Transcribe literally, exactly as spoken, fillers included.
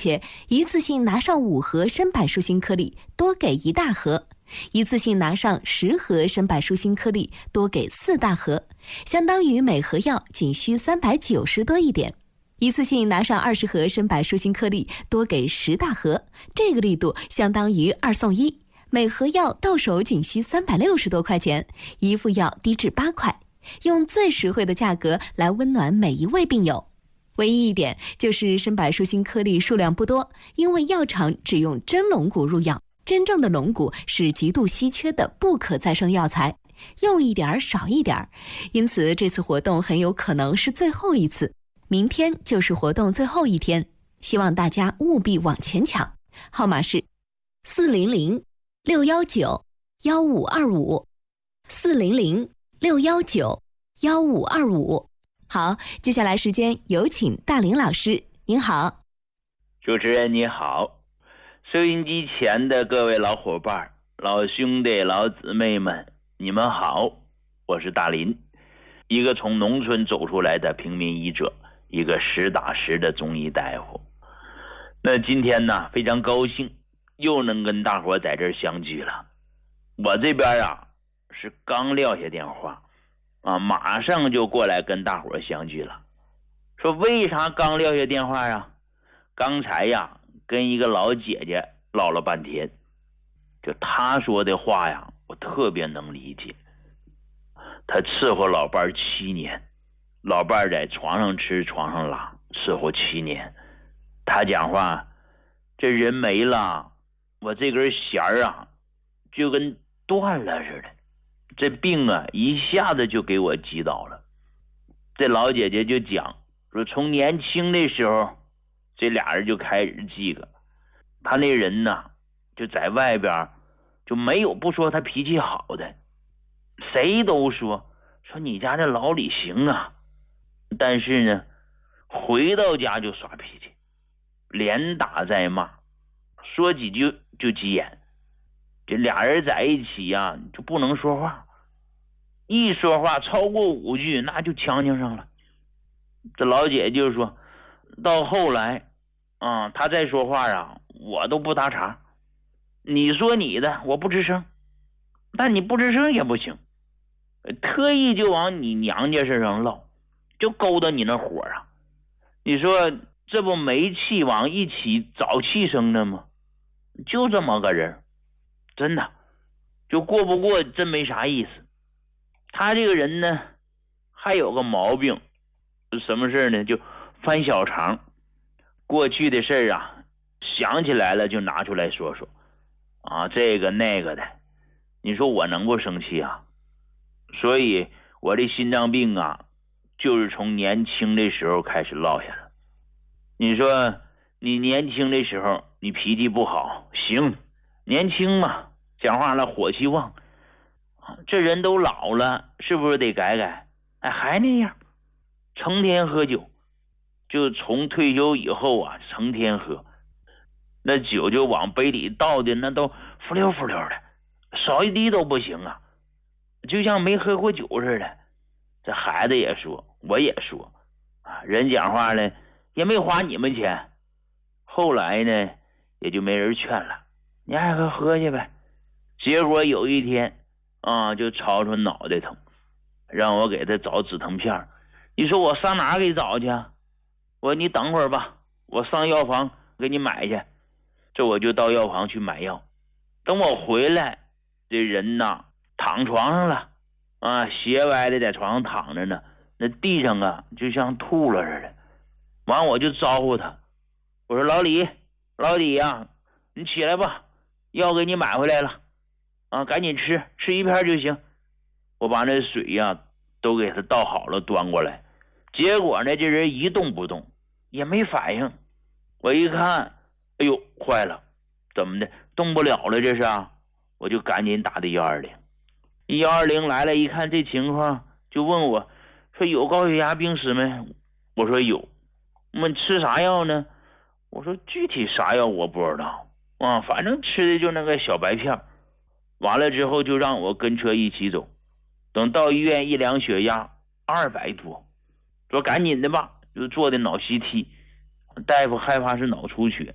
且一次性拿上五盒砷板舒心颗粒，多给一大盒；一次性拿上十盒砷板舒心颗粒，多给四大盒，相当于每盒药仅需三百九十多一点。一次性拿上二十盒砷板舒心颗粒，多给十大盒，这个力度相当于二送一，每盒药到手仅需三百六十多块钱，一副药低至八块，用最实惠的价格来温暖每一位病友。唯一一点就是砷板舒心颗粒数量不多，因为药厂只用真龙骨入药，真正的龙骨是极度稀缺的不可再生药材，用一点少一点，因此这次活动很有可能是最后一次，明天就是活动最后一天，希望大家务必往前抢。号码是四零零六一九一五二五，四零零六一九一五二五。好，接下来时间有请大林老师，您好。 主持人你好，收音机前的各位老伙伴、老兄弟、老姊妹们，你们好，我是大林，一个从农村走出来的平民医者，一个实打实的中医大夫。那今天呢，非常高兴又能跟大伙在这儿相聚了。我这边啊是刚撂下电话啊，马上就过来跟大伙相聚了。说为啥刚撂下电话啊？刚才呀跟一个老姐姐唠了半天，就她说的话呀，我特别能理解。她伺候老伴七年，老伴在床上吃床上拉，伺候七年。她讲话，这人没了，我这根弦儿啊就跟断了似的，这病啊一下子就给我击倒了。这老姐姐就讲说，从年轻的时候这俩人就开始记个，他那人呢就在外边就没有不说他脾气好的，谁都说说你家这老李行啊，但是呢回到家就耍脾气，连打带骂，说几句就急眼。这俩人在一起呀就不能说话，一说话超过五句那就呛呛上了。这老姐就说到后来啊，他再说话啊我都不搭茬，你说你的我不吱声，但你不吱声也不行，特意就往你娘家身上唠，就勾搭你那火啊。你说这不煤气往一起早气生的吗？就这么个人，真的就过不过真没啥意思。他这个人呢还有个毛病，什么事呢？就翻小肠，过去的事啊想起来了就拿出来说说啊，这个那个的，你说我能不生气啊？所以我这心脏病啊就是从年轻的时候开始落下了。你说你年轻的时候你脾气不好，行，年轻嘛，讲话了火气旺，这人都老了，是不是得改改？哎，还那样，成天喝酒，就从退休以后啊，成天喝，那酒就往杯里倒的那都浮溜浮溜的，少一滴都不行啊，就像没喝过酒似的。这孩子也说，我也说啊，人讲话呢也没花你们钱。后来呢也就没人劝了，你爱喝喝去呗。结果有一天啊，就吵吵脑袋疼，让我给他找止疼片。你说我上哪儿给找去啊？我说你等会儿吧，我上药房给你买去。这我就到药房去买药，等我回来，这人呐躺床上了啊，斜歪的在床上躺着呢，那地上啊就像吐了似的。完我就招呼他，我说老李，老李呀、啊，你起来吧，药给你买回来了啊，赶紧吃，吃一片就行。我把那水呀、啊、都给他倒好了，端过来。结果呢，这人一动不动，也没反应。我一看，哎呦，坏了，怎么的，动不了了这是啊？我就赶紧打的一二零。一二零来了，一看这情况，就问我说有高血压病史没？我说有。我们吃啥药呢？我说具体啥药我不知道啊，反正吃的就那个小白片。完了之后就让我跟车一起走，等到医院一量血压二百多，说赶紧的吧，就做的脑 C T， 大夫害怕是脑出血，